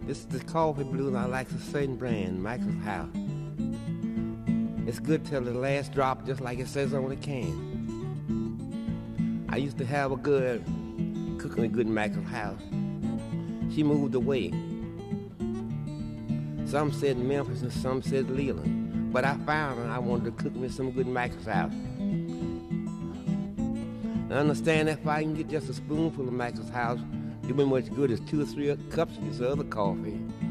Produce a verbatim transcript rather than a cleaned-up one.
This is the coffee blues. I like a certain brand, Michael's House. It's good till the last drop, just like it says on the can. I used to have a good, cooking a good Michael's House. She moved away. Some said Memphis and some said Leland. But I found her, I wanted to cook me some good Michael's House. I understand that if I can get just a spoonful of Michael's House, it'll be much good as two or three cups of this other coffee.